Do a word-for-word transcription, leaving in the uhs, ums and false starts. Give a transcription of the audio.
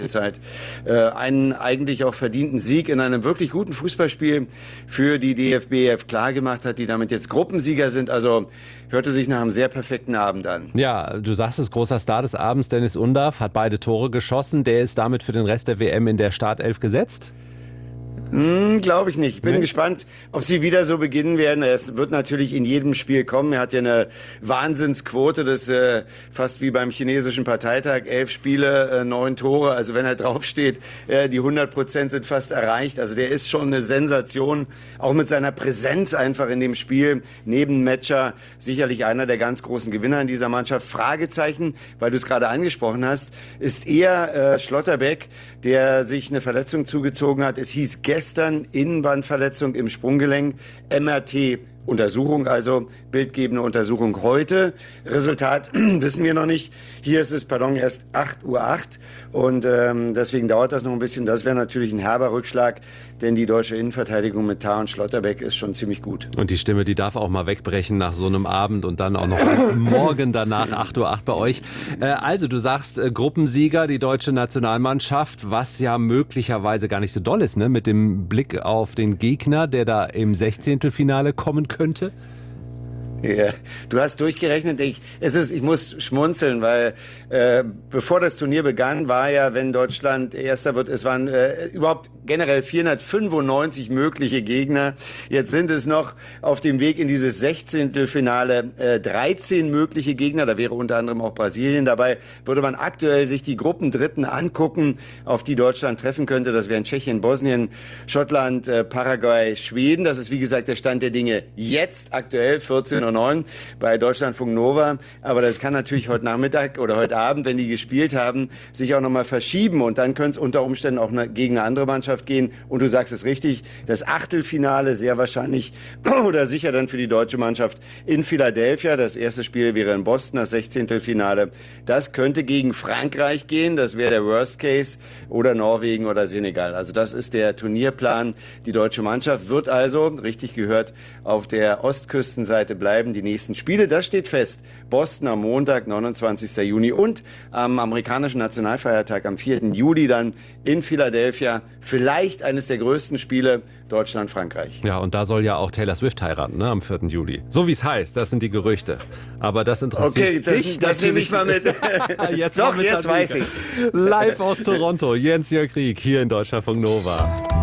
Zeit äh, einen eigentlich auch verdienten Sieg in einem wirklich guten Fußballspiel für die D F B F klargemacht hat, die damit jetzt Gruppensieger sind. Also hörte sich nach einem sehr perfekten Abend an. Ja, du sagst es, großer Star des Abends, Dennis Undav, hat beide Tore geschossen. Der ist damit für den Rest der W M in der Startelf gesetzt? Hm, glaube ich nicht. Ich bin Nee. gespannt, ob sie wieder so beginnen werden. Es wird natürlich in jedem Spiel kommen. Er hat ja eine Wahnsinnsquote, das ist äh, fast wie beim chinesischen Parteitag. Elf Spiele, äh, neun Tore. Also wenn er draufsteht, äh, die hundert Prozent sind fast erreicht. Also der ist schon eine Sensation. Auch mit seiner Präsenz einfach in dem Spiel. Neben Metscher sicherlich einer der ganz großen Gewinner in dieser Mannschaft. Fragezeichen, weil du es gerade angesprochen hast, ist eher äh, Schlotterbeck, der sich eine Verletzung zugezogen hat. Es hieß gestern Innenbandverletzung im Sprunggelenk, M R T. Untersuchung, also bildgebende Untersuchung heute. Resultat wissen wir noch nicht. Hier ist es, pardon, erst acht Uhr acht und ähm, deswegen dauert das noch ein bisschen. Das wäre natürlich ein herber Rückschlag, denn die deutsche Innenverteidigung mit Tah und Schlotterbeck ist schon ziemlich gut. Und die Stimme, die darf auch mal wegbrechen nach so einem Abend und dann auch noch morgen danach, acht Uhr acht bei euch. Äh, also du sagst, äh, Gruppensieger, die deutsche Nationalmannschaft, was ja möglicherweise gar nicht so doll ist, ne? Mit dem Blick auf den Gegner, der da im Sechzehntelfinale kommen könnte? Ja, du hast durchgerechnet. Ich, es ist, ich muss schmunzeln, weil äh, bevor das Turnier begann, war ja, wenn Deutschland Erster wird, es waren äh, überhaupt generell vierhundertfünfundneunzig mögliche Gegner. Jetzt sind es noch auf dem Weg in dieses Sechzehntelfinale äh, dreizehn mögliche Gegner. Da wäre unter anderem auch Brasilien dabei. Würde man aktuell sich die Gruppendritten angucken, auf die Deutschland treffen könnte. Das wären Tschechien, Bosnien, Schottland, äh, Paraguay, Schweden. Das ist wie gesagt der Stand der Dinge jetzt aktuell, vierzehn Uhr neun bei Deutschlandfunk Nova. Aber das kann natürlich heute Nachmittag oder heute Abend, wenn die gespielt haben, sich auch nochmal verschieben. Und dann könnte es unter Umständen auch eine, gegen eine andere Mannschaft gehen. Und du sagst es richtig, das Achtelfinale sehr wahrscheinlich oder sicher dann für die deutsche Mannschaft in Philadelphia. Das erste Spiel wäre in Boston, das Sechzehntelfinale. Das könnte gegen Frankreich gehen. Das wäre der Worst Case. Oder Norwegen oder Senegal. Also das ist der Turnierplan. Die deutsche Mannschaft wird also, richtig gehört, auf der Ostküstenseite bleiben. Die nächsten Spiele, das steht fest. Boston am Montag, neunundzwanzigsten Juni und am amerikanischen Nationalfeiertag am vierten Juli dann in Philadelphia. Vielleicht eines der größten Spiele Deutschland-Frankreich. Ja, und da soll ja auch Taylor Swift heiraten, ne, am vierten Juli. So wie es heißt, das sind die Gerüchte. Aber das interessiert okay, das, dich das nehme ich mal mit. jetzt Doch, mal mit jetzt weiß ich's. Live aus Toronto, Jens Jörg Rieck hier in Deutschlandfunk Nova.